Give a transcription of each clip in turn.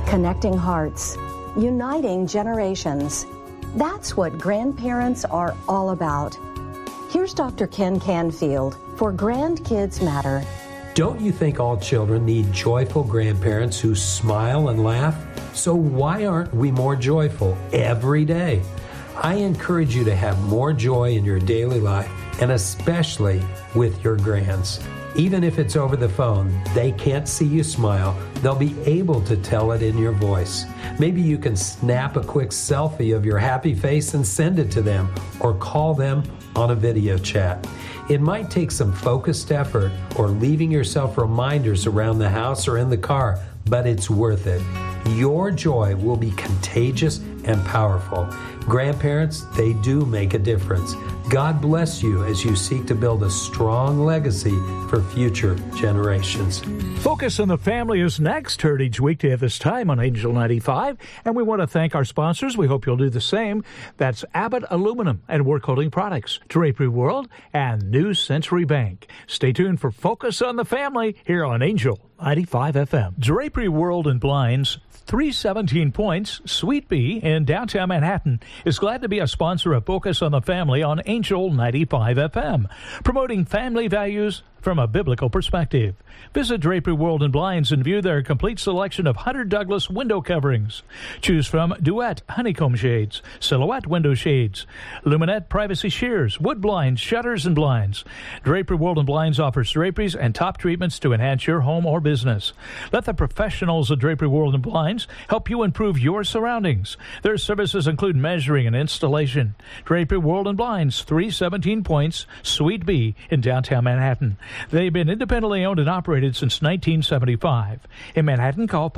connecting hearts, uniting generations. That's what grandparents are all about. Here's Dr. Ken Canfield for Grandkids Matter. Don't you think all children need joyful grandparents who smile and laugh? So why aren't we more joyful every day? I encourage you to have more joy in your daily life, and especially with your grands. Even if it's over the phone, they can't see you smile. They'll be able to tell it in your voice. Maybe you can snap a quick selfie of your happy face and send it to them, or call them on a video chat. It might take some focused effort or leaving yourself reminders around the house or in the car, but it's worth it. Your joy will be contagious and powerful. Grandparents, they do make a difference. God bless you as you seek to build a strong legacy for future generations. Focus on the Family is next, heard each weekday at this time on Angel 95. And we want to thank our sponsors. We hope you'll do the same. That's Abbott Aluminum and Work Holding Products, Drapery World, and New Century Bank. Stay tuned for Focus on the Family here on Angel 95 FM. Drapery World and Blinds, 317 Points, Suite B in downtown Manhattan, is glad to be a sponsor of Focus on the Family on Angel 95 FM, promoting family values from a biblical perspective. Visit Drapery World and Blinds and view their complete selection of Hunter Douglas window coverings. Choose from Duet honeycomb shades, Silhouette window shades, Luminette privacy sheers, wood blinds, shutters, and blinds. Drapery World and Blinds offers draperies and top treatments to enhance your home or business. Let the professionals of Drapery World and Blinds help you improve your surroundings. Their services include measuring and installation. Drapery World and Blinds, 317 Points, Suite B in downtown Manhattan. They've been independently owned and operated since 1975. In Manhattan, call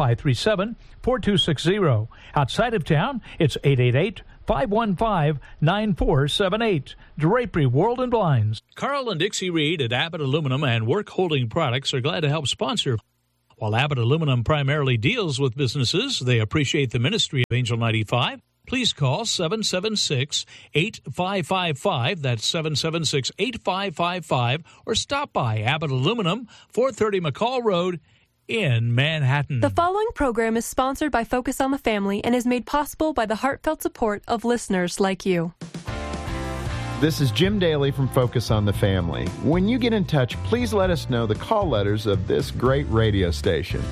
537-4260. Outside of town, it's 888-515-9478. Drapery World and Blinds. Carl and Dixie Reed at Abbott Aluminum and Work Holding Products are glad to help sponsor. While Abbott Aluminum primarily deals with businesses, they appreciate the ministry of Angel 95. Please call 776-8555, that's 776-8555, or stop by Abbott Aluminum, 430 McCall Road in Manhattan. The following program is sponsored by Focus on the Family and is made possible by the heartfelt support of listeners like you. This is Jim Daly from Focus on the Family. When you get in touch, please let us know the call letters of this great radio station.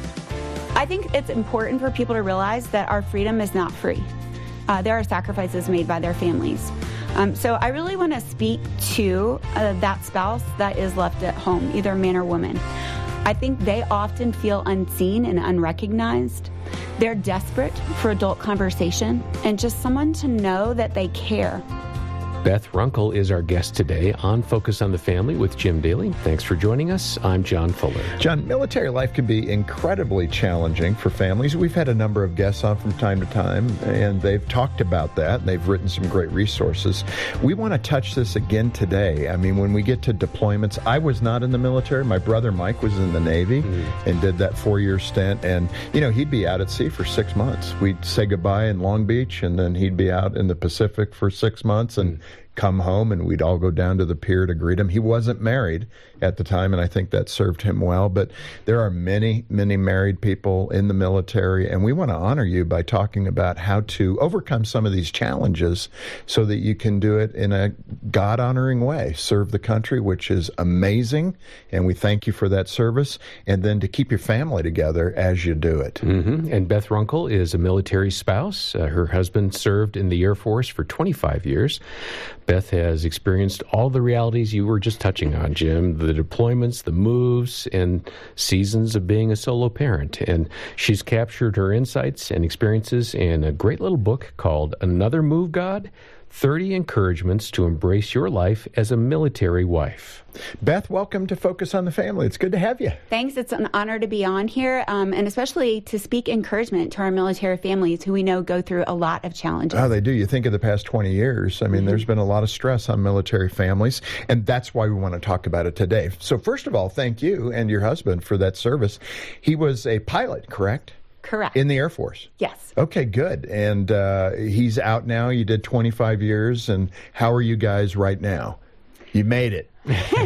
I think it's important for people to realize that our freedom is not free. There are sacrifices made by their families. So I really want to speak to that spouse that is left at home, either man or woman. I think they often feel unseen and unrecognized. They're desperate for adult conversation and just someone to know that they care. Beth Runkle is our guest today on Focus on the Family with Jim Daly. Thanks for joining us. I'm John Fuller. John, military life can be incredibly challenging for families. We've had a number of guests on from time to time, and they've talked about that, and they've written some great resources. We want to touch this again today. I mean, when we get to deployments, I was not in the military. My brother Mike was in the Navy and did that 4-year stint, and, you know, he'd be out at sea for 6 months. We'd say goodbye in Long Beach, and then he'd be out in the Pacific for 6 months, and come home, and we'd all go down to the pier to greet him. He wasn't married at the time, and I think that served him well. But there are many, many married people in the military, and we want to honor you by talking about how to overcome some of these challenges so that you can do it in a God-honoring way, serve the country, which is amazing, and we thank you for that service, and then to keep your family together as you do it. And Beth Runkle is a military spouse. Her husband served in the Air Force for 25 years. Beth has experienced all the realities you were just touching on, Jim, the deployments, the moves, and seasons of being a solo parent. And she's captured her insights and experiences in a great little book called Another Move, God: 30 Encouragements to Embrace Your Life as a Military Wife. Beth, welcome to Focus on the Family. It's good to have you. Thanks. It's an honor to be on here, and especially to speak encouragement to our military families who we know go through a lot of challenges. Oh, they do. You think of the past 20 years. I mean, there's been a lot of stress on military families, and that's why we want to talk about it today. So first of all, thank you and your husband for that service. He was a pilot, correct? Correct. In the Air Force? Yes. Okay, good. And he's out now. You did 25 years. And how are you guys right now? You made it.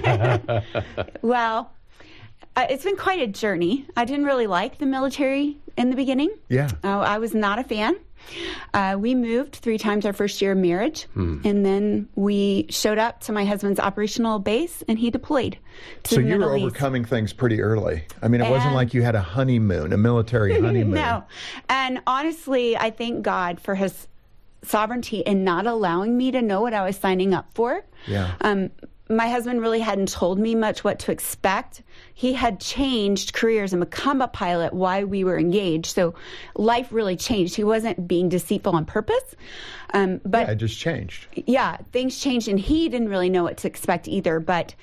Well, it's been quite a journey. I didn't really like the military in the beginning. Yeah. I was not a fan. We moved 3 times our first year of marriage, and then we showed up to my husband's operational base, and he deployed to So the you Middle were East. overcoming things pretty early. I mean, it wasn't like you had a honeymoon, a military honeymoon. No. And honestly, I thank God for his sovereignty in not allowing me to know what I was signing up for. Yeah. My husband really hadn't told me much what to expect. He had changed careers and become a pilot while we were engaged. So life really changed. He wasn't being deceitful on purpose. But Yeah, it just changed. yeah, things changed, and he didn't really know what to expect either. But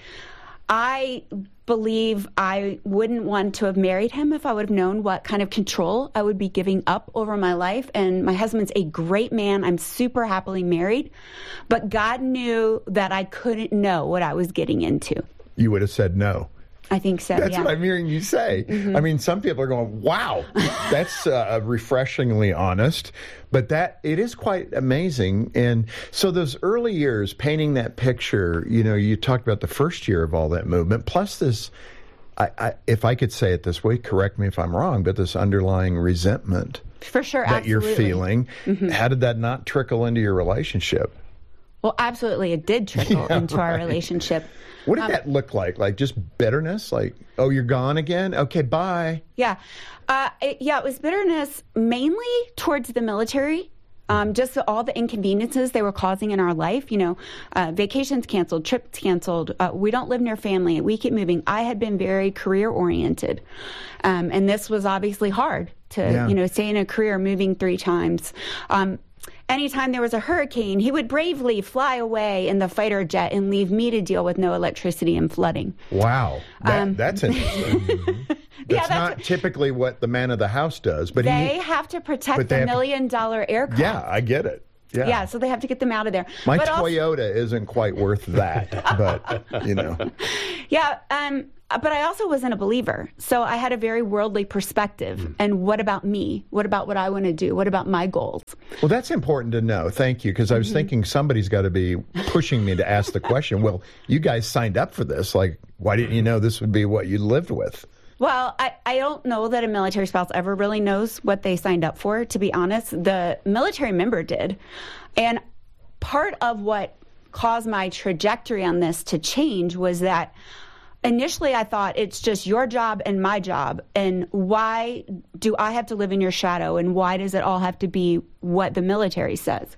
I believe I wouldn't want to have married him if I would have known what kind of control I would be giving up over my life. And my husband's a great man. I'm super happily married. But God knew that I couldn't know what I was getting into. You would have said no. I think so, That's yeah. what I'm hearing you say. I mean, some people are going, wow, that's refreshingly honest. But it is quite amazing. And so those early years, painting that picture, you talked about the first year of all that movement, plus this, if I could say it this way, correct me if I'm wrong, but this underlying resentment For sure, that absolutely. you're feeling. How did that not trickle into your relationship? Well, absolutely, it did trickle into our relationship. What did that look like? Like just bitterness? Like, oh, you're gone again? Okay, bye. Yeah. It was bitterness mainly towards the military. Just all the inconveniences they were causing in our life, vacations canceled, trips canceled. We don't live near family. We keep moving. I had been very career oriented. And this was obviously hard to, stay in a career moving 3 times. Anytime there was a hurricane, he would bravely fly away in the fighter jet and leave me to deal with no electricity and flooding. Wow. That's interesting. That's not typically what the man of the house does. But they have to protect the $1 million aircraft. Yeah, I get it. Yeah, so they have to get them out of there. My Toyota isn't quite worth that, but, Yeah, but I also wasn't a believer. So I had a very worldly perspective. And what about me? What about what I want to do? What about my goals? Well, that's important to know. Thank you. Because I was thinking somebody's got to be pushing me to ask the question, well, you guys signed up for this. Like, why didn't you know this would be what you lived with? Well, I don't know that a military spouse ever really knows what they signed up for, to be honest. The military member did. And part of what caused my trajectory on this to change was that initially I thought it's just your job and my job, and why do I have to live in your shadow, and why does it all have to be what the military says?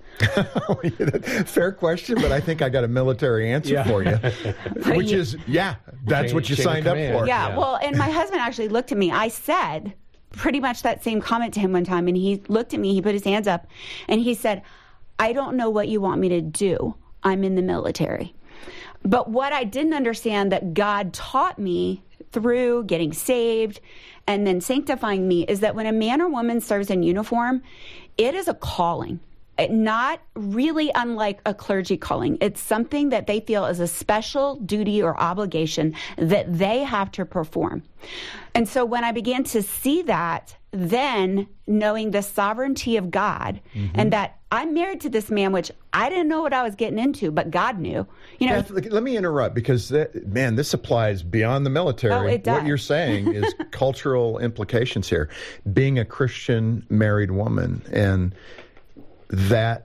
Fair question, but I think I got a military answer for you, which is, that's what you signed up for. Yeah, well, and my husband actually looked at me. I said pretty much that same comment to him one time, and he looked at me, he put his hands up, and he said, I don't know what you want me to do. I'm in the military. But what I didn't understand that God taught me through getting saved and then sanctifying me is that when a man or woman serves in uniform, it is a calling. Not really unlike a clergy calling. It's something that they feel is a special duty or obligation that they have to perform. And so when I began to see that, then knowing the sovereignty of God and that I'm married to this man, which I didn't know what I was getting into, but God knew. Beth, let me interrupt because, this applies beyond the military. Oh, it does. What you're saying is cultural implications here. Being a Christian married woman and that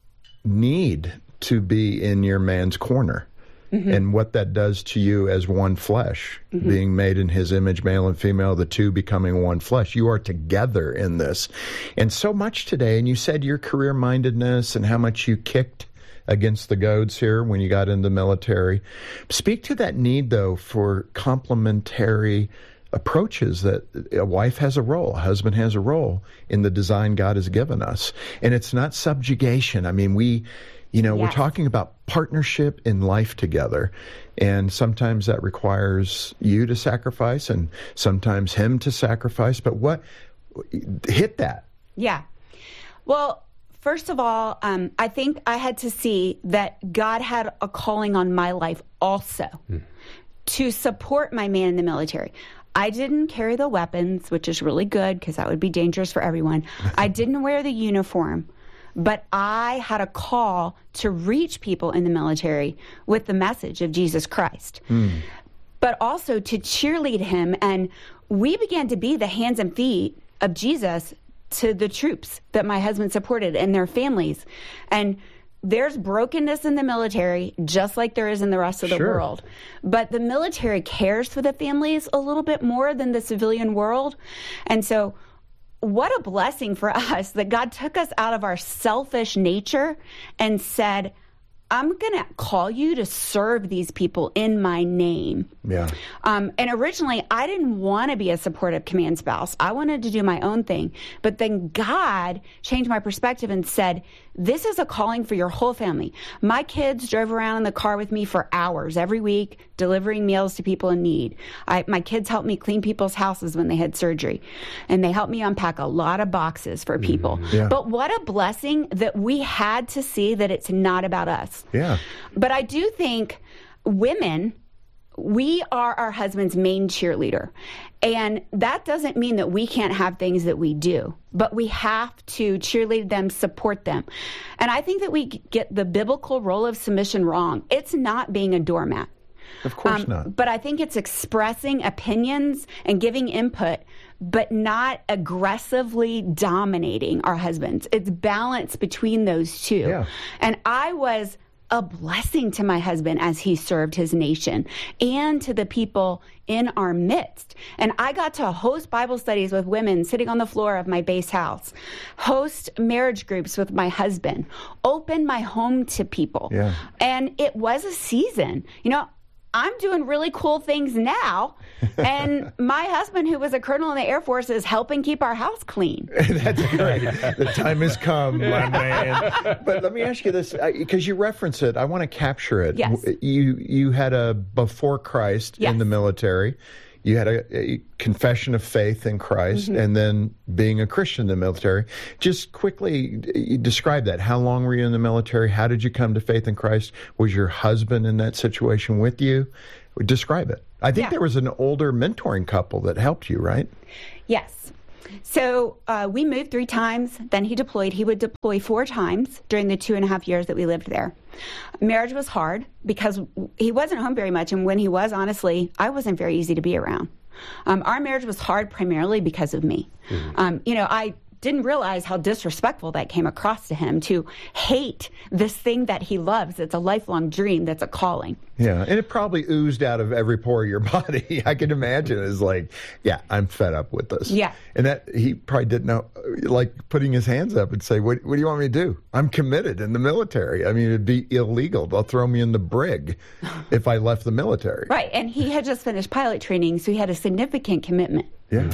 need to be in your man's corner and what that does to you as one flesh, being made in his image, male and female, the two becoming one flesh. You are together in this. And so much today, and you said your career-mindedness and how much you kicked against the goads here when you got into the military. Speak to that need, though, for complementary approaches, that a wife has a role, a husband has a role in the design God has given us. And it's not subjugation. I mean, we're talking about partnership in life together. And sometimes that requires you to sacrifice and sometimes him to sacrifice. But hit that. Yeah. Well, first of all, I think I had to see that God had a calling on my life also to support my man in the military. I didn't carry the weapons, which is really good because that would be dangerous for everyone. I didn't wear the uniform, but I had a call to reach people in the military with the message of Jesus Christ, but also to cheerlead him. And we began to be the hands and feet of Jesus to the troops that my husband supported and their families. And there's brokenness in the military, just like there is in the rest of the world. But the military cares for the families a little bit more than the civilian world. And so what a blessing for us that God took us out of our selfish nature and said, I'm going to call you to serve these people in my name. Yeah. And originally, I didn't want to be a supportive command spouse. I wanted to do my own thing. But then God changed my perspective and said, this is a calling for your whole family. My kids drove around in the car with me for hours every week, delivering meals to people in need. My kids helped me clean people's houses when they had surgery. And they helped me unpack a lot of boxes for people. Yeah. But what a blessing that we had to see that it's not about us. Yeah. But I do think women, we are our husband's main cheerleader. And that doesn't mean that we can't have things that we do, but we have to cheerlead them, support them. And I think that we get the biblical role of submission wrong. It's not being a doormat. Of course not. But I think it's expressing opinions and giving input, but not aggressively dominating our husbands. It's balance between those two. Yeah. And I was a blessing to my husband as he served his nation and to the people in our midst. And I got to host Bible studies with women sitting on the floor of my base house, host marriage groups with my husband, open my home to people. Yeah. And it was a season. You know, I'm doing really cool things now, and my husband, who was a colonel in the Air Force, is helping keep our house clean. That's great. The time has come, my man. But let me ask you this, because you reference it, I want to capture it. Yes. You had a before Christ in the military. You had a confession of faith in Christ, and then being a Christian in the military. Just quickly describe that. How long were you in the military? How did you come to faith in Christ? Was your husband in that situation with you? Describe it. I think there was an older mentoring couple that helped you, right? Yes. So we moved 3 times. Then he deployed. He would deploy 4 times during the 2.5 years that we lived there. Marriage was hard because he wasn't home very much. And when he was, honestly, I wasn't very easy to be around. Our marriage was hard primarily because of me. You know, I didn't realize how disrespectful that came across to him, to hate this thing that he loves. It's a lifelong dream. That's a calling. Yeah, and it probably oozed out of every pore of your body. I can imagine it's like, yeah, I'm fed up with this. Yeah. And that he probably didn't know, like putting his hands up and say, what do you want me to do? I'm committed in the military. I mean, it'd be illegal. They'll throw me in the brig if I left the military. Right, and he had just finished pilot training, so he had a significant commitment. Yeah.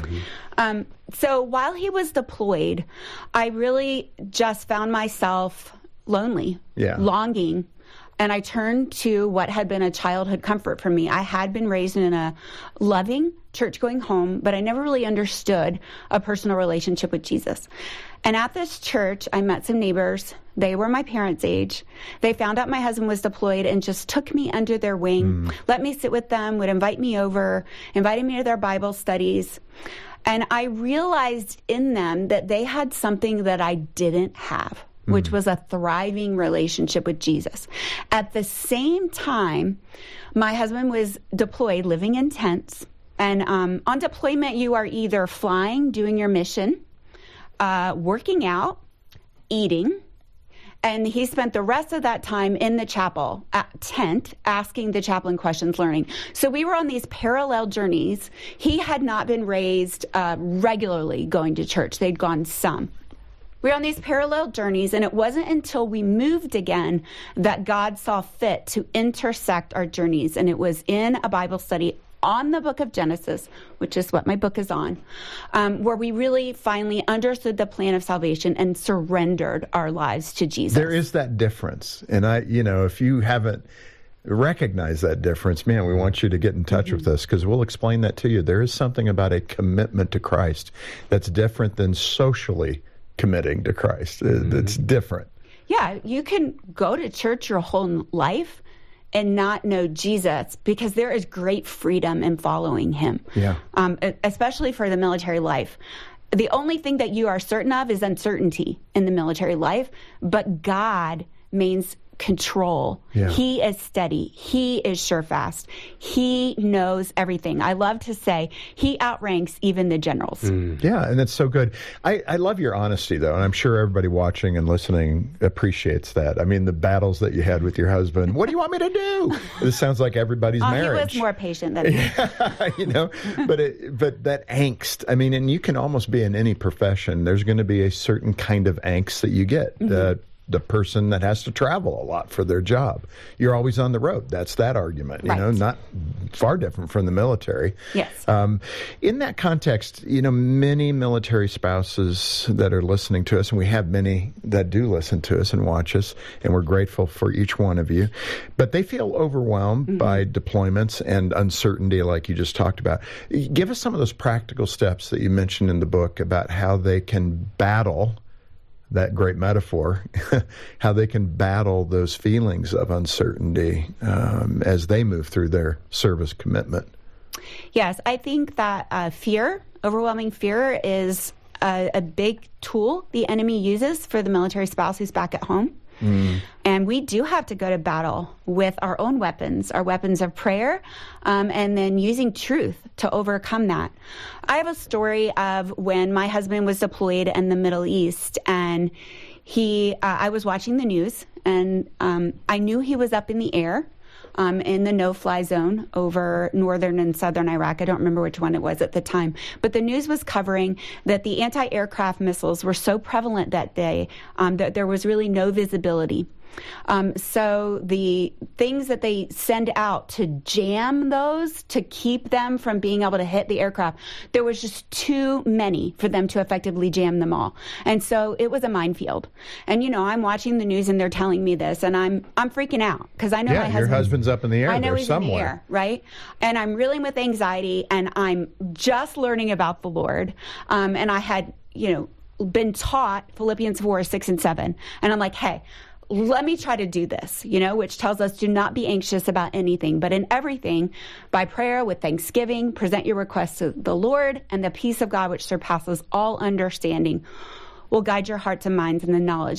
So while he was deployed, I really just found myself lonely, longing. And I turned to what had been a childhood comfort for me. I had been raised in a loving, church-going home, but I never really understood a personal relationship with Jesus. And at this church, I met some neighbors. They were my parents' age. They found out my husband was deployed and just took me under their wing, let me sit with them, would invite me over, invited me to their Bible studies. And I realized in them that they had something that I didn't have, which was a thriving relationship with Jesus. At the same time, my husband was deployed, living in tents. And on deployment, you are either flying, doing your mission, working out, eating. And he spent the rest of that time in the chapel tent, asking the chaplain questions, learning. So we were on these parallel journeys. He had not been raised regularly going to church. They'd gone some. We were on these parallel journeys, and it wasn't until we moved again that God saw fit to intersect our journeys. And it was in a Bible study on the book of Genesis, which is what my book is on, where we really finally understood the plan of salvation and surrendered our lives to Jesus. There is that difference. And if you haven't recognized that difference, man, we want you to get in touch with us, because we'll explain that to you. There is something about a commitment to Christ that's different than socially committing to Christ. It's different. Yeah, you can go to church your whole life and not know Jesus, because there is great freedom in following him. Yeah. Especially for the military life. The only thing that you are certain of is uncertainty in the military life, but God means control. Yeah. He is steady. He is sure fast. He knows everything. I love to say he outranks even the generals. Yeah, and that's so good. I love your honesty, though, and I'm sure everybody watching and listening appreciates that. I mean, the battles that you had with your husband. What do you want me to do? This sounds like everybody's marriage. He was more patient than me. You know, but that angst, I mean, and you can almost be in any profession. There's going to be a certain kind of angst that you get. The person that has to travel a lot for their job. You're always on the road. That's that argument, you know, not far different from the military. Yes. In that context, you know, many military spouses that are listening to us, and we have many that do listen to us and watch us, and we're grateful for each one of you, but they feel overwhelmed by deployments and uncertainty like you just talked about. Give us some of those practical steps that you mentioned in the book about how they can battle that great metaphor, how they can battle those feelings of uncertainty as they move through their service commitment. Yes, I think that fear, overwhelming fear, is a big tool the enemy uses for the military spouse who's back at home. And we do have to go to battle with our own weapons, our weapons of prayer, and then using truth to overcome that. I have a story of when my husband was deployed in the Middle East, and I was watching the news, and I knew he was up in the air in the no-fly zone over northern and southern Iraq. I don't remember which one it was at the time. But the news was covering that the anti-aircraft missiles were so prevalent that day that there was really no visibility. So the things that they send out to jam those, to keep them from being able to hit the aircraft, there was just too many for them to effectively jam them all. And so it was a minefield. And, you know, I'm watching the news and they're telling me this, and I'm freaking out because I know my husband. Your husband's up in the air. I know he's somewhere. In the air, right? And I'm reeling with anxiety, and I'm just learning about the Lord. And I had, you know, been taught Philippians 4:6-7. And I'm like, hey, let me try to do this, you know, which tells us do not be anxious about anything, but in everything, by prayer with thanksgiving, present your requests to the Lord, and the peace of God, which surpasses all understanding, will guide your hearts and minds in the knowledge